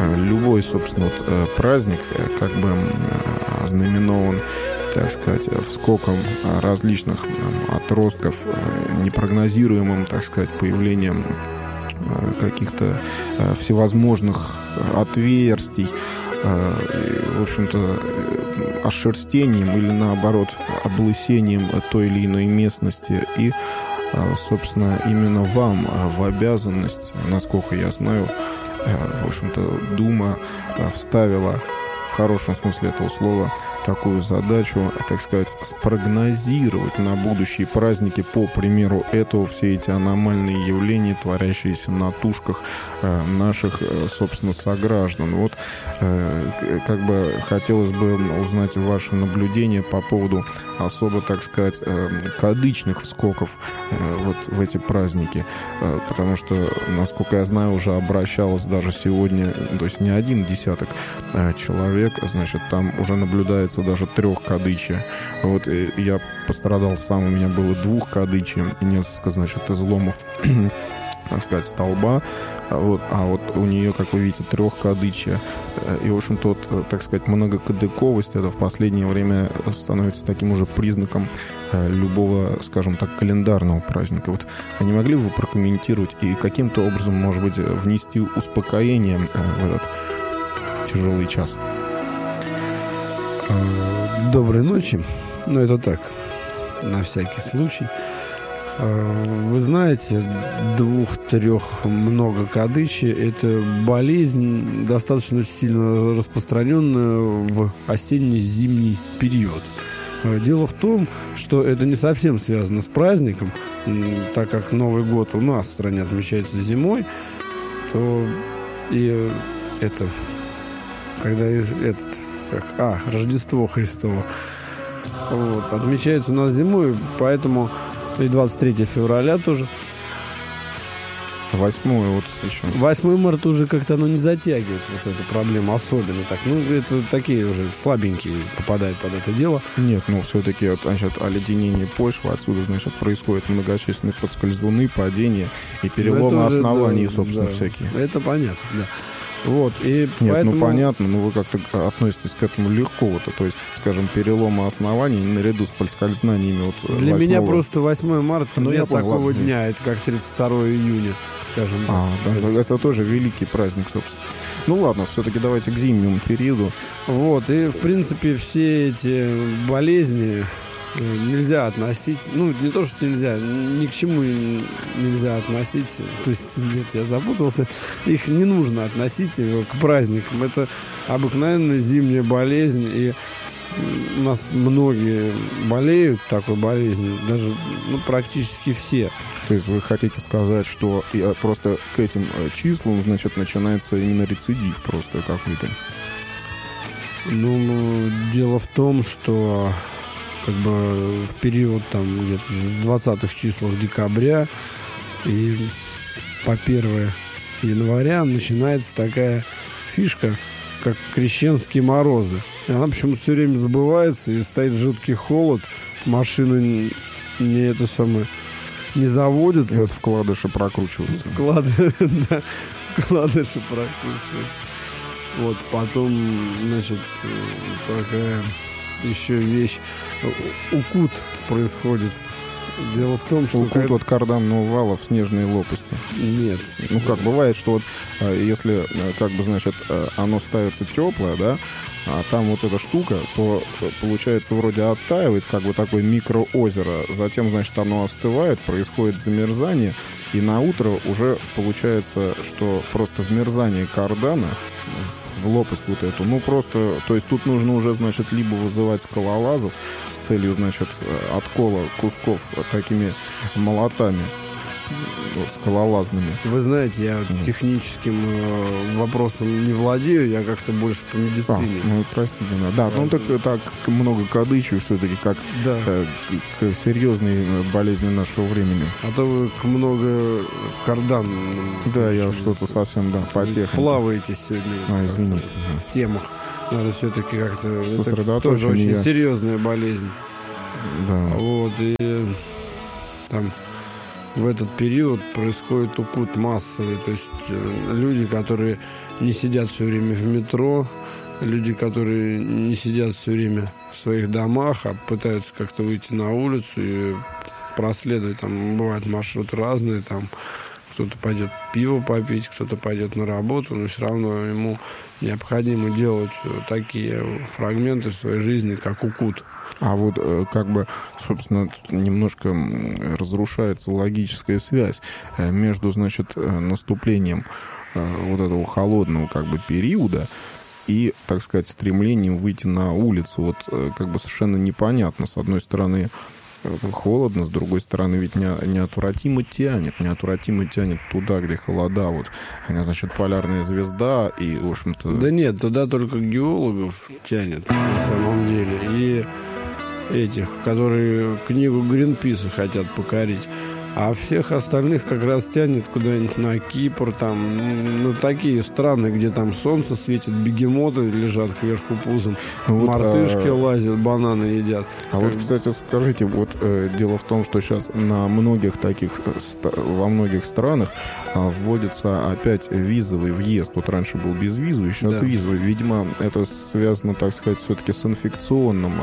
любой, собственно, праздник как бы знаменован, так сказать, вскоком различных отростков, непрогнозируемым, так сказать, появлением каких-то всевозможных отверстий, в общем-то, ошерстением или, наоборот, облысением той или иной местности. И, собственно, именно вам в обязанность, насколько я знаю, в общем-то, Дума вставила, в хорошем смысле этого слова, такую задачу, так сказать, спрогнозировать на будущие праздники, по примеру этого, все эти аномальные явления, творящиеся на тушках наших, собственно, сограждан. Вот как бы хотелось бы узнать ваши наблюдения по поводу особо, так сказать, кадычных вскоков вот в эти праздники, потому что, насколько я знаю, уже обращалось даже сегодня, то есть не один десяток человек, значит, там уже наблюдается даже 3 кадыча. Вот я пострадал сам, у меня было 2 кадыча и несколько, значит, изломов, так сказать, столба. Вот, а вот у нее, как вы видите, 3 кадыча. И, в общем-то, вот, так сказать, многокадыковость, это в последнее время становится таким уже признаком любого, скажем так, календарного праздника. Вот, а не могли бы вы прокомментировать и каким-то образом, может быть, внести успокоение в этот тяжелый час? Доброй ночи. Ну, это так, на всякий случай. Вы знаете, 2-3 много кадычи – это болезнь, достаточно сильно распространенная в осенне-зимний период. Дело в том, что это не совсем связано с праздником, так как Новый год у нас в стране отмечается зимой, то и это, когда Рождество Христово вот, отмечается у нас зимой, поэтому и 23 февраля тоже. 8 вот еще. 8 марта уже как-то оно не затягивает вот эту проблему особенно так. Ну, это такие уже слабенькие попадают под это дело. Нет, ну, все-таки, значит, оледенение почвы, отсюда, значит, происходят многочисленные подскользуны, падения и переломы оснований, да, собственно, да, всякие. Это понятно, да. Вот, и нет, поэтому... ну понятно, но вы как-то относитесь к этому легко, вот, то есть, скажем, переломы оснований наряду с подскользнаниями. Вот, для меня просто 8 марта, ну, нет такого ладно, дня, это как 32 июня, скажем так. Да, это тоже великий праздник, собственно. Ну ладно, все-таки давайте к зимнему периоду. Вот, и в принципе все эти болезни нельзя относить, ну, не то, что нельзя, ни к чему нельзя относить, то есть, нет, я запутался, их не нужно относить к праздникам, это обыкновенная зимняя болезнь, и у нас многие болеют такой болезнью, даже, ну, практически все. То есть вы хотите сказать, что просто к этим числам, значит, начинается именно рецидив просто какой-то? Ну, дело в том, что как бы в период там где-то в 20-х числах декабря и по 1 января начинается такая фишка, как крещенские морозы. И она почему-то все время забывается, и стоит жуткий холод, машины не заводят. И вот вкладыши прокручиваются. Вкладыши прокручиваются. Вот, потом, значит, такая еще вещь, укут происходит. Дело в том, что... Укут от карданного вала в снежные лопасти. Нет. Ну, как бывает, что вот если, как бы, значит, оно ставится теплое, да, а там вот эта штука, то, получается, вроде оттаивает, как бы такое микроозеро. Затем, значит, оно остывает, происходит замерзание, и на утро уже получается, что просто вмерзание кардана в лопасть вот эту, ну, просто, то есть тут нужно уже, значит, либо вызывать скалолазов с целью, значит, откола кусков такими молотами, вот, скалолазными. Вы знаете, я техническим вопросом не владею, я как-то больше по медицине. Ну, простите, да. Ну, так много кадычу все-таки, как да. К серьезной болезни нашего времени. А то вы к много кардан. Да, я что-то совсем, да, по технике. Плаваете сегодня. Извините. В темах. Надо все-таки как-то... Это тоже очень серьезная болезнь. Да. Вот, и там... в этот период происходит укут массовый. То есть люди, которые не сидят все время в метро, люди, которые не сидят все время в своих домах, а пытаются как-то выйти на улицу и проследовать. Там бывают маршруты разные, там кто-то пойдет пиво попить, кто-то пойдет на работу, но все равно ему необходимо делать такие фрагменты в своей жизни, как укут. А вот как бы, собственно, немножко разрушается логическая связь между, значит, наступлением вот этого холодного как бы периода и, так сказать, стремлением выйти на улицу. Вот как бы совершенно непонятно. С одной стороны, холодно, с другой стороны, ведь неотвратимо тянет туда, где холода. Вот, значит, полярная звезда и, в общем-то... Да нет, туда только геологов тянет, на самом деле. И этих, которые книгу Гринписа хотят покорить. А всех остальных как раз тянет куда-нибудь на Кипр, там, ну, такие страны, где там солнце светит, бегемоты лежат кверху пузом, ну, мартышки лазят, бананы едят. А вот, кстати, скажите, вот дело в том, что сейчас на многих таких, во многих странах вводится опять визовый въезд. Вот раньше был безвизовый, сейчас визовый. Видимо, это связано, так сказать, все-таки с инфекционным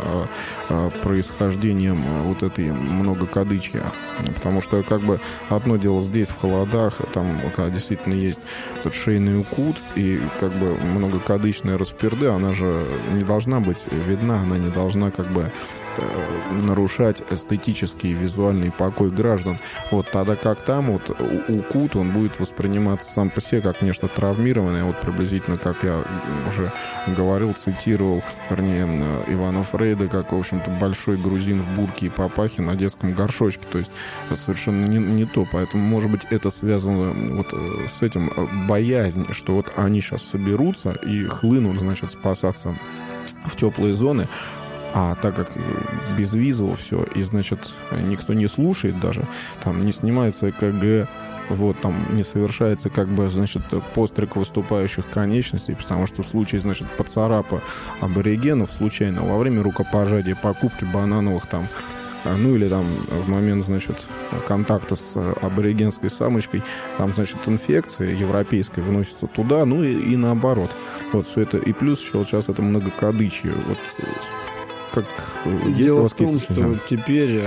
происхождением вот этой многокадычки. Потому что как бы одно дело здесь, в холодах, там, когда действительно есть этот шейный укут и как бы многокадычная расперды, она же не должна быть видна, она не должна как бы нарушать эстетический и визуальный покой граждан. Вот тогда как там вот укут, он будет восприниматься сам по себе как нечто травмированное. Вот приблизительно, как я уже говорил, цитировал, вернее, Ивана Фрейда, как, в общем-то, большой грузин в бурке и папахе на детском горшочке. То есть совершенно не то. Поэтому, может быть, это связано вот с этим боязнь, что вот они сейчас соберутся и хлынут, значит, спасаться в теплые зоны. А так как без визового все, и, значит, никто не слушает даже, там не снимается ЭКГ, вот, там не совершается, как бы, значит, постриг выступающих конечностей, потому что в случае, значит, поцарапа аборигенов случайно во время рукопожатия, покупки банановых там, ну или там в момент, значит, контакта с аборигенской самочкой, там, значит, инфекция европейская выносится туда, ну и наоборот. Вот все это, и плюс еще вот сейчас это многокадычье, вот. Как дело в том, что теперь,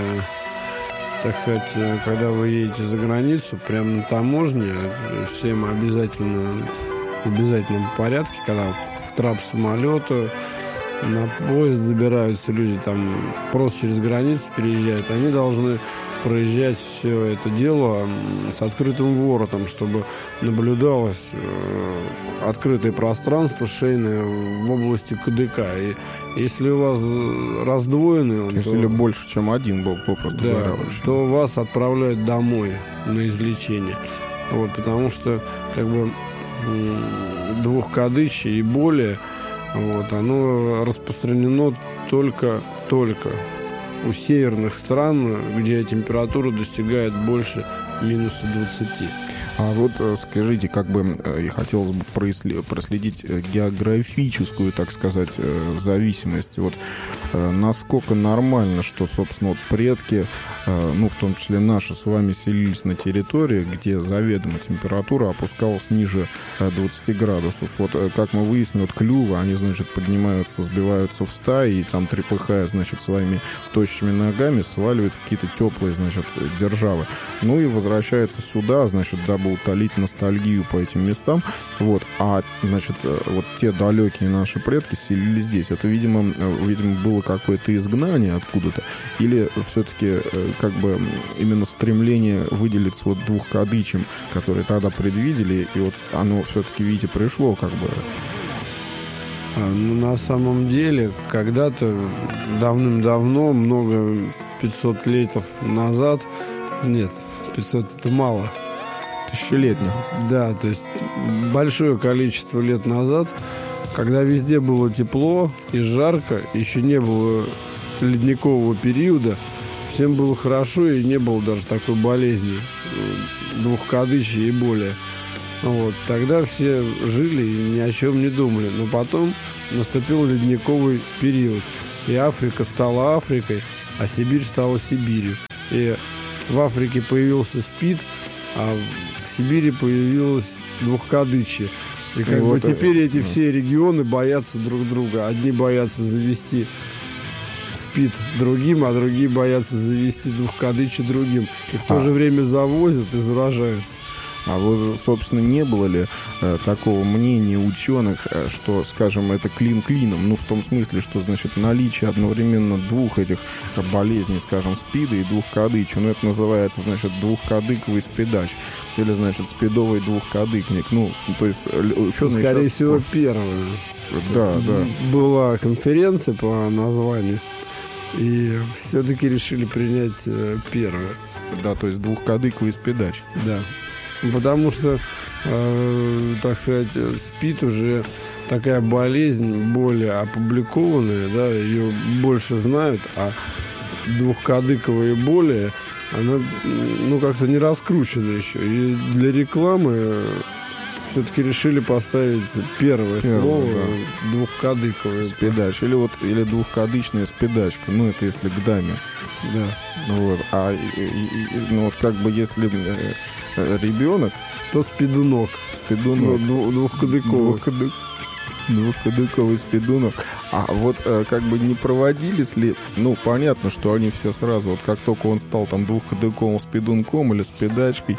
так сказать, когда вы едете за границу, прямо на таможне, всем обязательно в обязательном порядке, когда в трап самолета, на поезд забираются люди, там просто через границу переезжают, они должны проезжать все это дело с открытым воротом, чтобы наблюдалось открытое пространство шейное в области КДК. И если у вас раздвоенный... Если больше, чем один был, попросту говоря. То вас отправляют домой на излечение. Вот, потому что как бы двухкадычье и более, вот, оно распространено только у северных стран, где температура достигает больше минуса 20. А вот скажите, как бы и хотелось бы проследить географическую, так сказать, зависимость. Вот насколько нормально, что, собственно, вот предки, ну, в том числе наши с вами, селились на территории, где заведомо температура опускалась ниже 20 градусов. Вот, как мы выяснили, вот клювы, они, значит, поднимаются, сбиваются в стаи, и там, трепыхая, значит, своими тощими ногами, сваливают в какие-то теплые, значит, державы. Ну и возвращаются сюда, значит, дабы утолить ностальгию по этим местам. Вот. А, значит, вот те далекие наши предки селились здесь. Это, видимо, было какое-то изгнание откуда-то, или все-таки как бы именно стремление выделиться вот двухкадычем, которые тогда предвидели, и вот оно все-таки, видите, пришло как бы. Ну, на самом деле, когда-то давным-давно, много 500 лет назад, нет, 500 это мало, тысячелетних. Да, то есть большое количество лет назад, когда везде было тепло и жарко, еще не было ледникового периода, всем было хорошо и не было даже такой болезни двухкадычья и более. Вот, тогда все жили и ни о чем не думали. Но потом наступил ледниковый период, и Африка стала Африкой, а Сибирь стала Сибирью. И в Африке появился СПИД, а в Сибири появилось двухкадычие. И как бы теперь эти все регионы боятся друг друга. Одни боятся завести СПИД другим, а другие боятся завести двухкадычие другим. И в то же время завозят и заражают. А вот, собственно, не было ли такого мнения ученых, что, скажем, это клин клином? Ну, в том смысле, что, значит, наличие одновременно двух этих болезней, скажем, СПИДа и двухкадычия, ну, это называется, значит, двухкадыковый спидач. Или, значит, спидовый двухкадыкник. Ну, то есть ученые... Скорее всего, первое. Да. Была конференция по названию, и все-таки решили принять первое. Да, то есть двухкадыковый спидач. Да. Потому что, так сказать, СПИД уже такая болезнь более опубликованная, да, ее больше знают, а двухкадыковая более, она, ну, как-то не раскручена еще. И для рекламы все-таки решили поставить первое слово, да. Двухкадыковое. Спидач. Или двухкадычная спидачка. Ну, это если к даме. Да. Вот. Ну, вот как бы если ребенок, то спидунок. Двухкадыковый. Двухкадыковый спидунок. А вот как бы не проводились ли, ну, понятно, что они все сразу, вот как только он стал там двухкадыковым спидунком или спидачкой,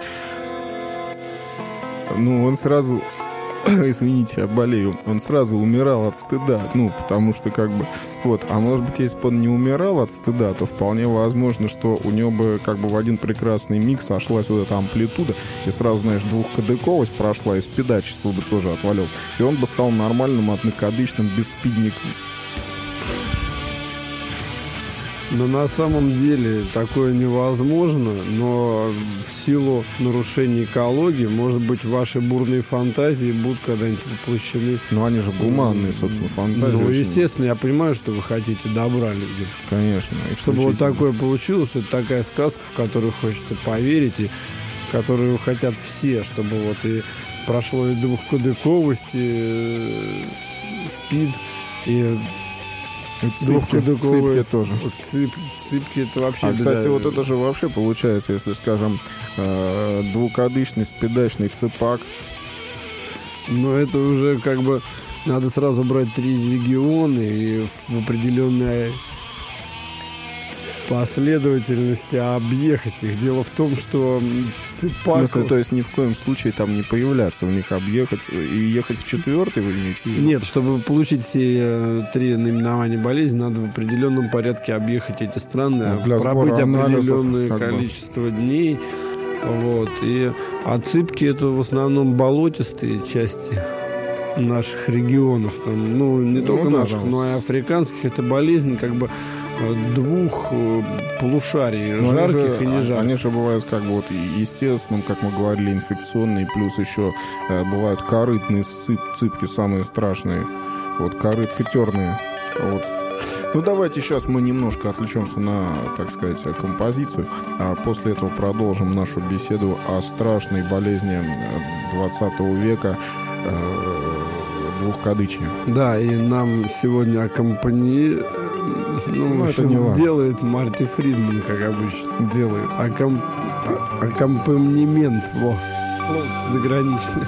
ну, он сразу, извините, я болею, он сразу умирал от стыда, ну, потому что как бы, вот, а может быть, если бы он не умирал от стыда, то вполне возможно, что у него бы как бы в один прекрасный миг сошлась вот эта амплитуда, и сразу, знаешь, двухкадыковость прошла, и спидачество бы тоже отвалилось, и он бы стал нормальным однокадычным бесспидником. Но на самом деле такое невозможно, но в силу нарушения экологии, может быть, ваши бурные фантазии будут когда-нибудь воплощены. Ну, они же гуманные, собственно, фантазии. Ну, естественно, я понимаю, что вы хотите добра людям. Конечно. Чтобы вот такое получилось, это такая сказка, в которую хочется поверить, и в которую хотят все, чтобы вот и прошло и двухкадыковость, и СПИД, и... Цыпки тоже. Цыпки это вообще... А, кстати, вот это же вообще получается, если, скажем, двухкадычный спидачный цыпак. Но это уже как бы надо сразу брать 3 региона и в определенной последовательности объехать их. Дело в том, что цыпак... В смысле, то есть ни в коем случае там не появляться, у них объехать и ехать в 4-й, вы имеете в виду? Нет, чтобы получить все 3 наименования болезни, надо в определенном порядке объехать эти страны, пробыть определенное количество дней. Вот. А цыпки это в основном болотистые части наших регионов. Там, ну, не только наших, но и африканских. Это болезнь как бы 2 полушарий, жарких и не жарких. Они же бывают как бы вот естественным, как мы говорили, инфекционные, плюс еще бывают корытные цыпки, самые страшные. Вот корытко-терные. Вот. Ну, давайте сейчас мы немножко отвлечемся на, так сказать, композицию, а после этого продолжим нашу беседу о страшной болезни 20 века двухкадычия. Да, и нам сегодня делает Марти Фридман, как обычно. Делает. Аккомпанемент. Во, слово заграничное.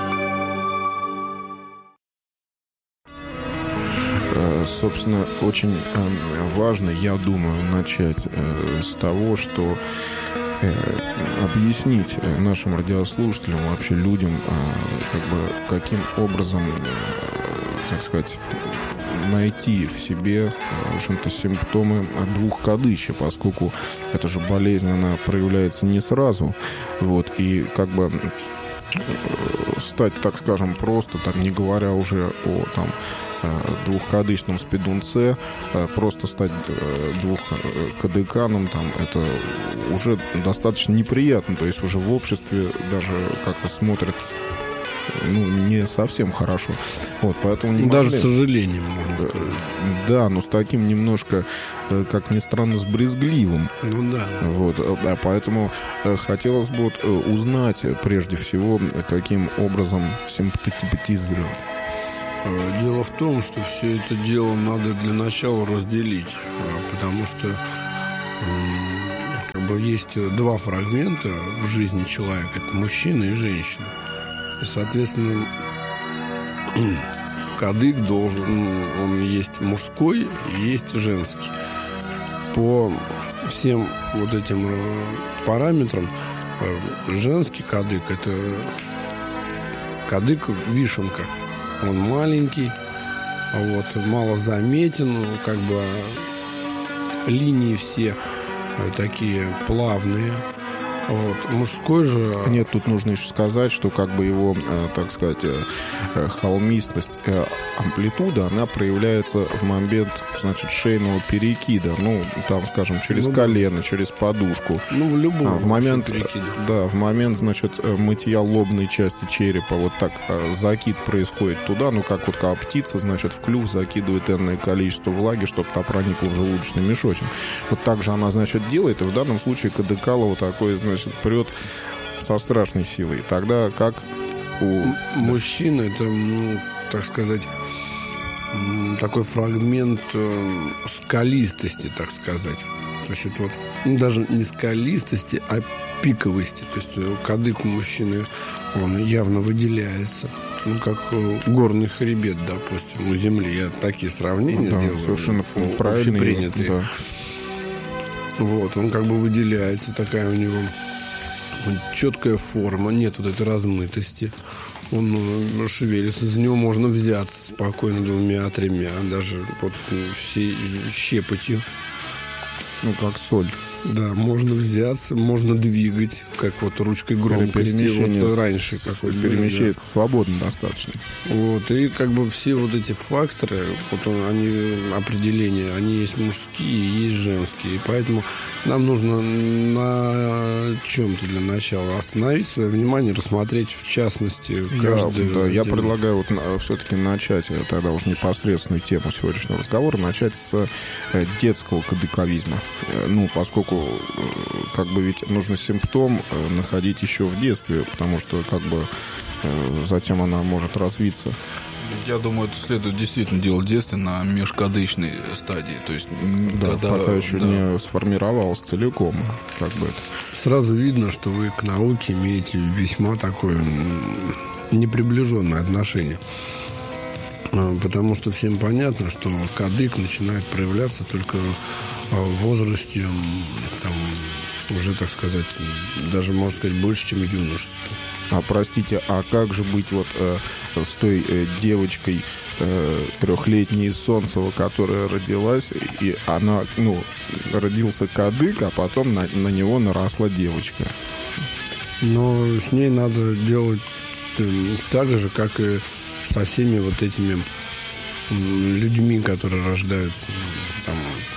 Собственно, очень важно, я думаю, начать с того, что объяснить нашим радиослушателям, вообще людям, как бы каким образом, так сказать, найти в себе, в общем-то, симптомы двухкадычия, поскольку эта же болезнь, она проявляется не сразу, вот, и как бы стать, так скажем, просто, там, не говоря уже о, там, двухкадычном спидунце, просто стать двухкадыканом, там, это уже достаточно неприятно, то есть уже в обществе даже как-то смотрят, ну, не совсем хорошо. Вот, поэтому не даже с сожалением, можно сказать. Да, но с таким немножко, как ни странно, с брезгливым. Ну да. Вот, поэтому хотелось бы вот узнать прежде всего, каким образом симпатизировать. Дело в том, что все это дело надо для начала разделить, потому что как бы бы есть два фрагмента в жизни человека. Это мужчина и женщина. И, соответственно, кадык должен, он есть мужской и есть женский. По всем вот этим параметрам женский кадык — это кадык-вишенка. Он маленький, вот, мало заметен, как бы линии все такие плавные. Вот. Мужской же... Нет, тут нужно еще сказать, что как бы его, так сказать, холмистость, амплитуда, она проявляется в момент, значит, шейного перекида. Ну, там, скажем, через колено, через подушку. Ну, в любом в момент перекиде. Да, в момент, значит, мытья лобной части черепа, вот так закид происходит туда, ну, как вот как птица, значит, в клюв закидывает энное количество влаги, чтобы та проникла в желудочный мешочек. Вот так же она, значит, делает, и в данном случае кадыкалово такое, значит, прет со страшной силой. Тогда как у... Мужчина — это, ну, так сказать, такой фрагмент скалистости, так сказать. То есть это вот, ну, даже не скалистости, а пиковости. То есть кадык у мужчины, он явно выделяется. Ну, как горный хребет, допустим, у земли. Я такие сравнения делаю. Совершенно правильно принятые. Да. Вот, он как бы выделяется, такая у него четкая форма, нет вот этой размытости. Он шевелится, за него можно взяться спокойно 2-3, даже вот всей щепотью. Ну, как соль. Да, можно взяться, можно двигать, как вот ручкой громкости, вот раньше какой-то. Перемещается свободно достаточно. Вот, и как бы все вот эти факторы, вот они, определения, они есть мужские и есть женские. И поэтому нам нужно на чем-то для начала остановить свое внимание, рассмотреть в частности каждую... Я предлагаю вот все-таки начать тогда уже непосредственную тему сегодняшнего разговора, начать с детского кадыковизма. Ну, поскольку как бы ведь нужно симптом находить еще в детстве, потому что как бы затем она может развиться. Я думаю, это следует действительно делать в детстве на межкадычной стадии. То есть, да, когда, пока еще не сформировалось целиком. Как бы это. Сразу видно, что вы к науке имеете весьма такое неприближенное отношение. Потому что всем понятно, что кадык начинает проявляться только в возрасте, там, уже, так сказать, даже, можно сказать, больше, чем в юношестве. А простите, а как же быть вот с той девочкой 3-летней из Солнцева, которая родилась, и она, ну, родился кадык, а потом на него наросла девочка? Но с ней надо делать так же, как и со всеми вот этими людьми, которые рождаются там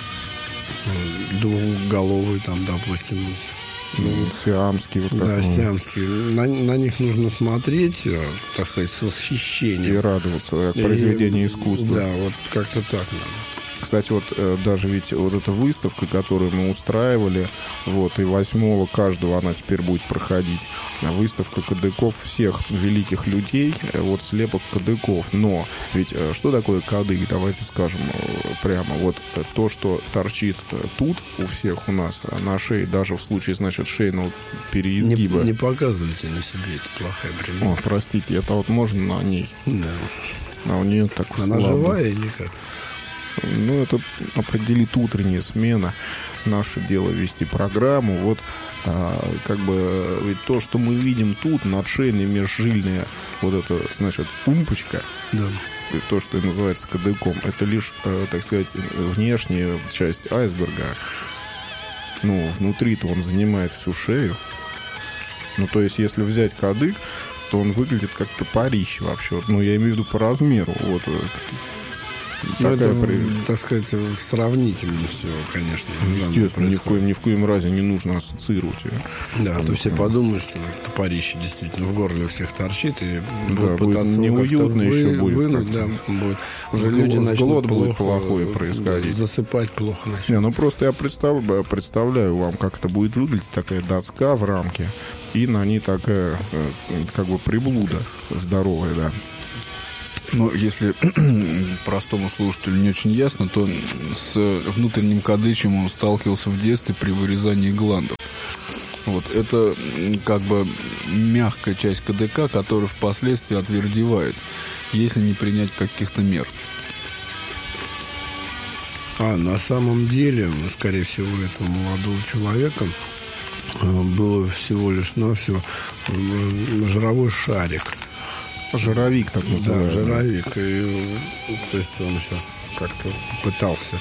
двухголовые, там, допустим. Сиамские. Вот да, сиамские. На них нужно смотреть, так сказать, с восхищением. И радоваться от произведения искусства. Да, вот как-то так надо. Кстати, вот даже ведь вот эта выставка, которую мы устраивали, вот, и 8-го каждого она теперь будет проходить. Выставка кадыков всех великих людей, вот слепок кадыков. Но ведь что такое кадык? Давайте скажем прямо. Вот то, что торчит тут у всех у нас на шее, даже в случае, значит, шейного переизгиба. Не показывайте на себе, это плохая примета. О, простите, это вот можно на ней. Да. А у нее так она слабо. Живая или как? Ну, это определит утренняя смена. Наше дело вести программу. Вот как бы ведь то, что мы видим тут, надшейная межжильная вот эта, значит, пумпочка, да. То, что и называется кадыком, это лишь, так сказать, внешняя часть айсберга. Ну, внутри-то он занимает всю шею. Ну, то есть, если взять кадык, то он выглядит как топорище вообще. Ну, я имею в виду по размеру. Вот. Это, так сказать, в сравнительности, конечно. Естественно, ни в коем разе не нужно ассоциировать ее. Да, а то все подумают, что топорище действительно в горле у всех торчит, и да, будет неуютно еще будет. Вынуть, да, будет. Уже люди начнут будет плохое происходить. Засыпать плохо начнут. Не, ну просто я представляю вам, как это будет выглядеть, такая доска в рамке, и на ней такая, как бы, приблуда здоровая, да. Но если простому слушателю не очень ясно, то с внутренним кадычем он сталкивался в детстве при вырезании гландов. Вот, это как бы мягкая часть КДК, которая впоследствии отвердевает, если не принять каких-то мер. На самом деле, скорее всего, этого молодого человека было всего лишь навсего жировой шарик. Жировик, так называемый. Да, жировик. И, то есть он сейчас как-то пытался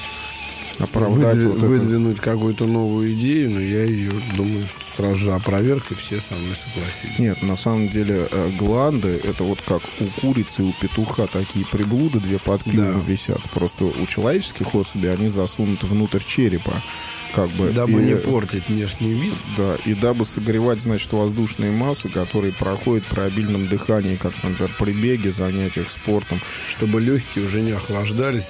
выдвинуть какую-то новую идею, но я ее, думаю, что сразу же опроверг, и все со мной согласились. Нет, на самом деле гланды, это вот как у курицы, у петуха такие приблуды, две под клювом висят. Просто у человеческих особей они засунуты внутрь черепа. Как бы, дабы не портить внешний вид. Да, и дабы согревать, значит, воздушные массы, которые проходят при обильном дыхании, как, например, при беге, занятиях спортом. Чтобы легкие уже не охлаждались,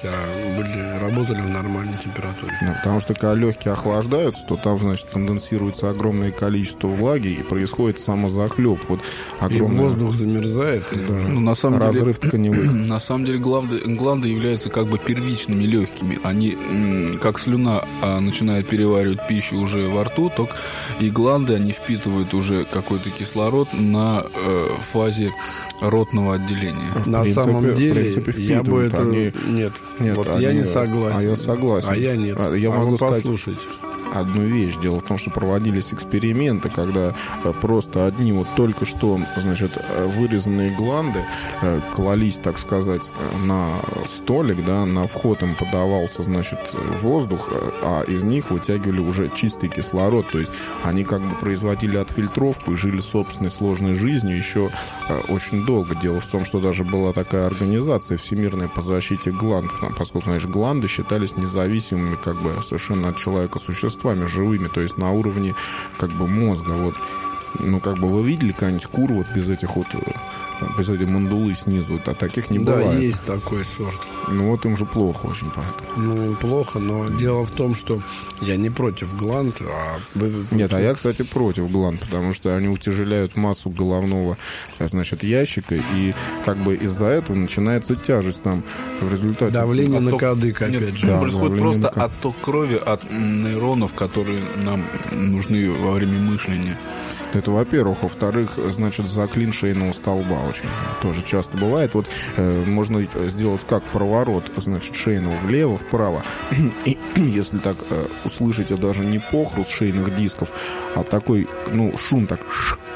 а работали в нормальной температуре. Да, потому что когда легкие охлаждаются, то там, значит, конденсируется огромное количество влаги и происходит самозахлеб. Вот огромное... И воздух замерзает. Да, на самом разрыв тканевых. На самом деле гланды являются как бы первичными легкими. Они, как слюна, начинают переваривать пищу уже во рту, и гланды, они впитывают уже какой-то кислород на фазе ротного отделения. На самом деле, я бы это... Нет, вот я не согласен. А я согласен. А я нет. Я могу сказать послушать одну вещь. Дело в том, что проводились эксперименты, когда просто одни вот только что, значит, вырезанные гланды клались, так сказать, на столик, да, на вход им подавался, значит, воздух, а из них вытягивали уже чистый кислород, то есть они как бы производили отфильтровку и жили собственной сложной жизнью еще очень долго. Дело в том, что даже была такая организация всемирная по защите гланд, поскольку, значит, гланды считались независимыми как бы совершенно от человека существами, живыми, то есть на уровне как бы мозга. Вот. Ну, как бы вы видели какую-нибудь куру вот без этих вот, без этой мандулы снизу, а таких не бывает. Да, есть такой сорт. Ну вот им же плохо очень поэтому. Ну им плохо, но дело в том, что я не против гланд, а... Нет, а я, кстати, против гланд, потому что они утяжеляют массу головного, значит, ящика, и как бы из-за этого начинается тяжесть там в результате. Давление на кадык, опять же. Да, происходит просто отток крови от нейронов, которые нам нужны во время мышления. Это, во-первых. Во-вторых, значит, заклин шейного столба очень тоже часто бывает. Вот можно сделать как проворот, значит, шейного влево-вправо. И если так услышите даже не похруст шейных дисков, а такой, ну, шум так...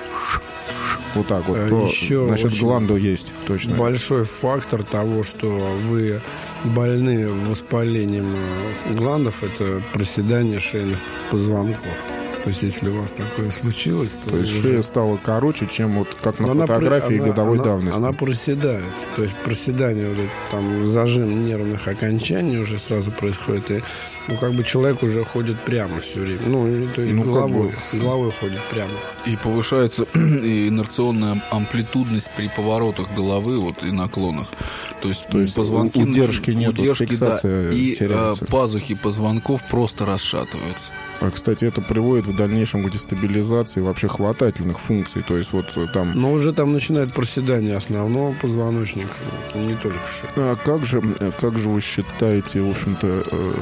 Вот так вот. Еще значит, гланду есть, точно. Большой фактор того, что вы больны воспалением гландов, это проседание шейных позвонков. То есть, если у вас такое случилось, то есть шея стала короче, чем вот как на фотографии годовой давности. Она проседает. То есть проседание, вот это, там зажим нервных окончаний уже сразу происходит. И, ну, как бы человек уже ходит прямо все время. Ну, то есть головой ходит прямо. И повышается и инерционная амплитудность при поворотах головы вот, и наклонах. То есть позвонки... Удержки нет, фиксация да, и теряется. Пазухи позвонков просто расшатываются. А, кстати, это приводит в дальнейшем к дестабилизации вообще хватательных функций. То есть вот там... Но уже там начинает проседание основного позвоночника, не только что. А как же вы считаете, в общем-то,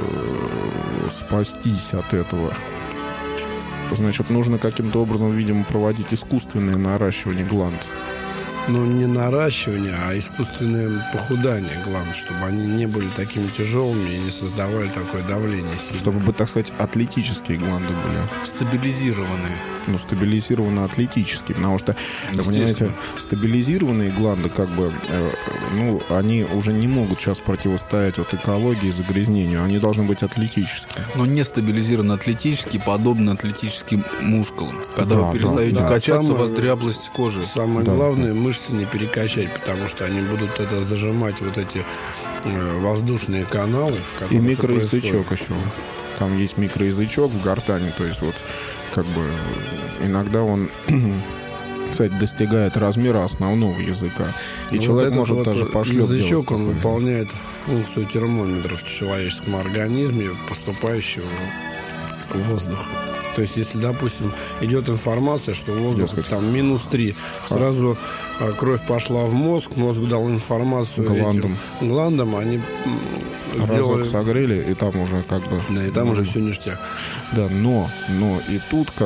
спастись от этого? Значит, нужно каким-то образом, видимо, проводить искусственное наращивание гланд. Ну, не наращивание, а искусственное похудание гланд, чтобы они не были такими тяжелыми и не создавали такое давление. Чтобы, так сказать, атлетические гланды были. Стабилизированные. Ну, стабилизированно атлетические, потому что, понимаете, стабилизированные гланды, как бы, ну, они уже не могут сейчас противостоять от экологии и загрязнению, они должны быть атлетические. Но не стабилизированно атлетические, подобно атлетическим мускулам. Когда вы перестаете качаться, у вас дряблость кожи. Самое главное, мышцы не перекачать, потому что они будут это зажимать, вот эти воздушные каналы. И микроязычок еще. Там есть микроязычок в гортани, то есть вот как бы иногда он, кстати, достигает размера основного языка. И человек вот может даже пошлёп делать. Язычок, он выполняет функцию термометра в человеческом организме, поступающего к воздуху. То есть, если, допустим, идет информация, что воздух там -3, сразу кровь пошла в мозг дал информацию гландам, они сделали... Разок согрели, и там уже как бы... Да, и там уже все ништяк. Да, но и тут